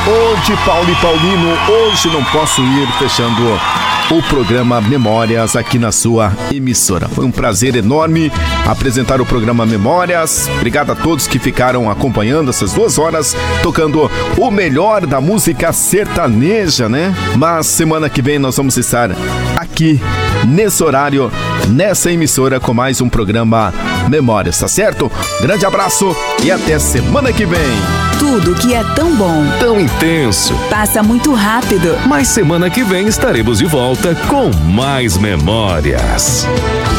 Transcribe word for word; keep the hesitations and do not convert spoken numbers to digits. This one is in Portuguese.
Ô de Paulo e Paulino, hoje não posso ir, fechando o programa Memórias aqui na sua emissora. Foi um prazer enorme apresentar o programa Memórias. Obrigado a todos que ficaram acompanhando essas duas horas, tocando o melhor da música sertaneja, né? Mas semana que vem nós vamos estar aqui, nesse horário, nessa emissora, com mais um programa Memórias, tá certo? Grande abraço e até semana que vem. Tudo que é tão bom, tão intenso, passa muito rápido. Mas semana que vem estaremos de volta com mais memórias.